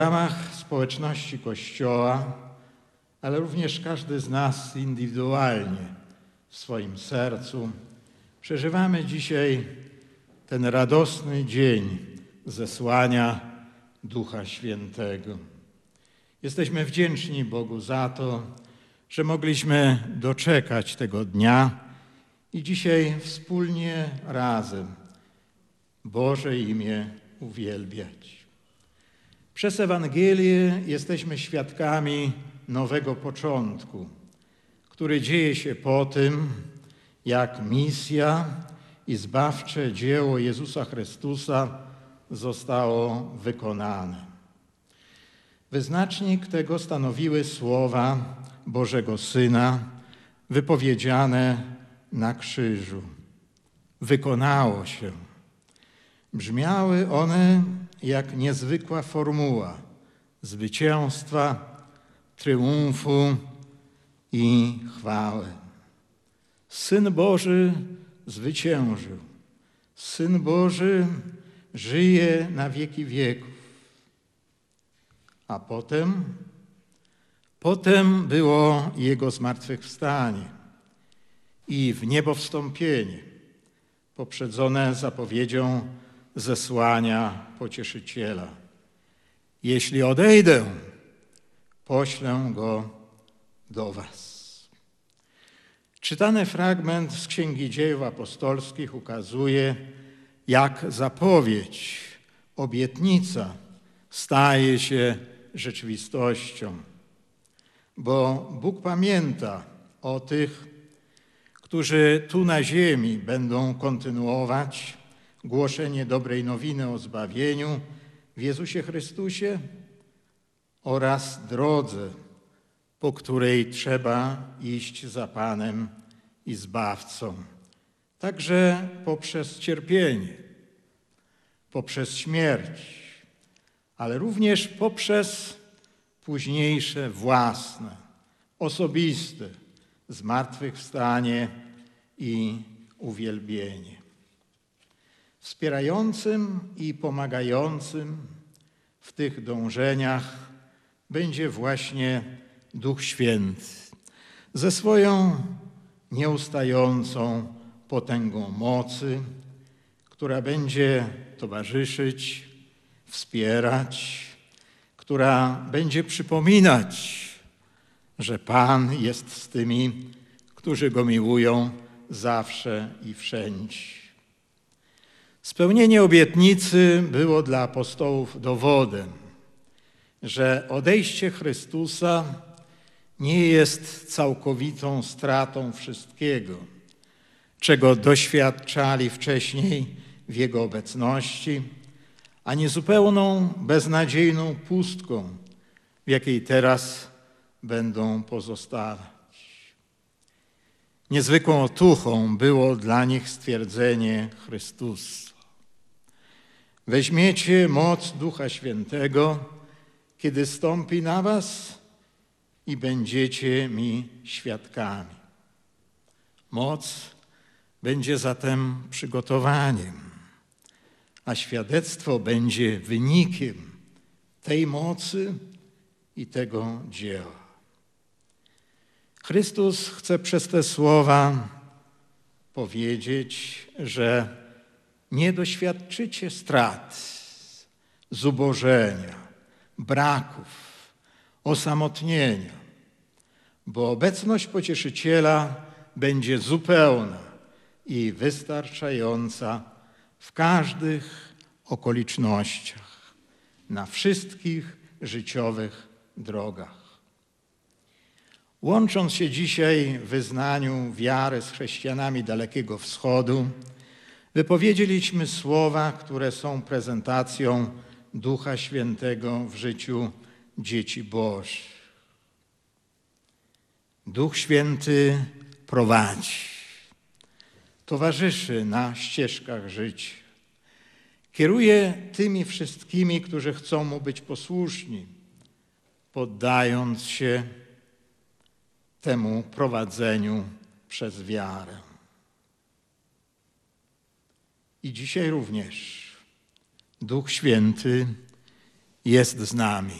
W ramach społeczności Kościoła, ale również każdy z nas indywidualnie w swoim sercu przeżywamy dzisiaj ten radosny dzień zesłania Ducha Świętego. Jesteśmy wdzięczni Bogu za to, że mogliśmy doczekać tego dnia i dzisiaj wspólnie razem Boże imię uwielbiać. Przez Ewangelię jesteśmy świadkami nowego początku, który dzieje się po tym, jak misja i zbawcze dzieło Jezusa Chrystusa zostało wykonane. Wyznacznik tego stanowiły słowa Bożego Syna wypowiedziane na krzyżu. Wykonało się. Brzmiały one jak niezwykła formuła zwycięstwa, triumfu i chwały. Syn Boży zwyciężył. Syn Boży żyje na wieki wieków. A potem było Jego zmartwychwstanie i w niebo wstąpienie, poprzedzone zapowiedzią zesłania Pocieszyciela. Jeśli odejdę, poślę Go do was. Czytany fragment z Księgi Dziejów Apostolskich ukazuje, jak zapowiedź, obietnica staje się rzeczywistością. Bo Bóg pamięta o tych, którzy tu na ziemi będą kontynuować głoszenie dobrej nowiny o zbawieniu w Jezusie Chrystusie oraz drodze, po której trzeba iść za Panem i Zbawcą. Także poprzez cierpienie, poprzez śmierć, ale również poprzez późniejsze własne, osobiste zmartwychwstanie i uwielbienie. Wspierającym i pomagającym w tych dążeniach będzie właśnie Duch Święty ze swoją nieustającą potęgą mocy, która będzie towarzyszyć, wspierać, która będzie przypominać, że Pan jest z tymi, którzy Go miłują zawsze i wszędzie. Spełnienie obietnicy było dla apostołów dowodem, że odejście Chrystusa nie jest całkowitą stratą wszystkiego, czego doświadczali wcześniej w Jego obecności, ani zupełną, beznadziejną pustką, w jakiej teraz będą pozostawać. Niezwykłą otuchą było dla nich stwierdzenie Chrystusa. Weźmiecie moc Ducha Świętego, kiedy stąpi na was i będziecie mi świadkami. Moc będzie zatem przygotowaniem, a świadectwo będzie wynikiem tej mocy i tego dzieła. Chrystus chce przez te słowa powiedzieć, że nie doświadczycie strat, zubożenia, braków, osamotnienia, bo obecność Pocieszyciela będzie zupełna i wystarczająca w każdych okolicznościach, na wszystkich życiowych drogach. Łącząc się dzisiaj w wyznaniu wiary z chrześcijanami Dalekiego Wschodu, wypowiedzieliśmy słowa, które są prezentacją Ducha Świętego w życiu dzieci Bożych. Duch Święty prowadzi, towarzyszy na ścieżkach życia, kieruje tymi wszystkimi, którzy chcą Mu być posłuszni, poddając się temu prowadzeniu przez wiarę. I dzisiaj również Duch Święty jest z nami.